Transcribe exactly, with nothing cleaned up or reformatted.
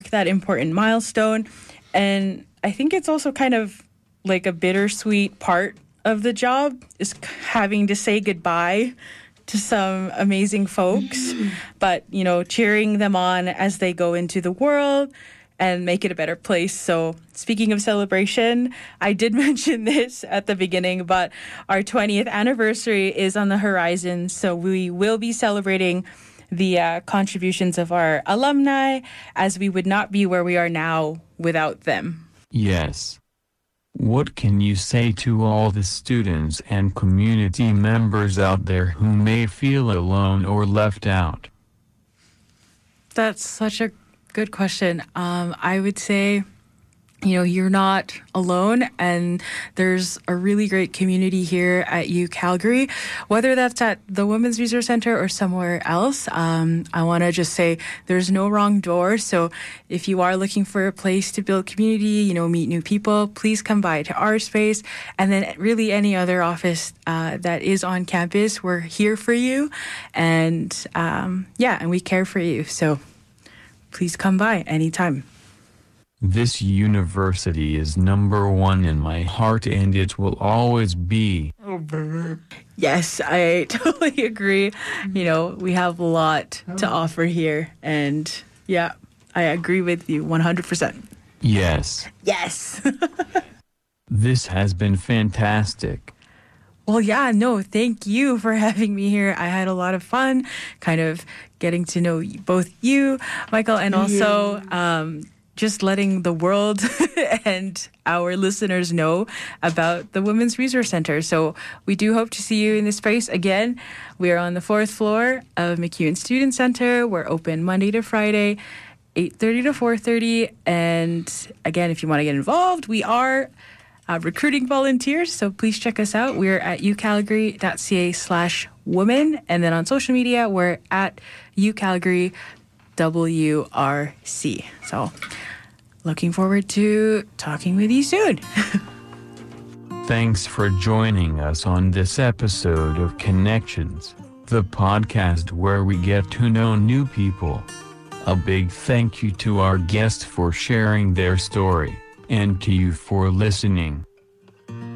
mark that important milestone. And I think it's also kind of like a bittersweet part of the job is having to say goodbye to some amazing folks, mm-hmm. but, you know, cheering them on as they go into the world and make it a better place. So speaking of celebration, I did mention this at the beginning, but our twentieth anniversary is on the horizon. So we will be celebrating the uh, contributions of our alumni, as we would not be where we are now without them. Yes. What can you say to all the students and community members out there who may feel alone or left out? That's such a good question. Um, I would say, you know, you're not alone, and there's a really great community here at U Calgary, whether that's at the Women's Resource Center or somewhere else. Um, I want to just say there's no wrong door. So if you are looking for a place to build community, you know, meet new people, please come by to our space. And then really any other office uh, that is on campus, we're here for you. And um, yeah, and we care for you. So please come by anytime. This university is number one in my heart, and it will always be. Yes, I totally agree. You know, we have a lot to offer here, and yeah, I agree with you one hundred percent. Yes. Yes. This has been fantastic. Well, yeah, no, thank you for having me here. I had a lot of fun kind of getting to know both you, Michael, and also um, just letting the world and our listeners know about the Women's Resource Center. So we do hope to see you in this space again. We are on the fourth floor of MacEwan Student Center. We're open Monday to Friday, eight thirty to four thirty. And again, if you want to get involved, we are uh, recruiting volunteers. So please check us out. We're at ucalgary.ca slash women. And then on social media, we're at ucalgary W R C. So looking forward to talking with you soon. Thanks for joining us on this episode of Connections, the podcast where we get to know new people. A big thank you to our guests for sharing their story, and to you for listening.